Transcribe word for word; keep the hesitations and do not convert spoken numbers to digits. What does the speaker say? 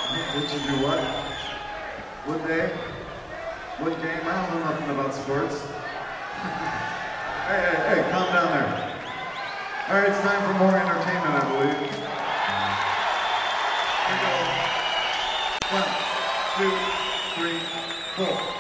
Did you do what? What day? What game? I don't know nothing about sports. Hey, hey, hey, calm down there. All right, it's time for more entertainment, I believe. Here we go. One, two, three, four.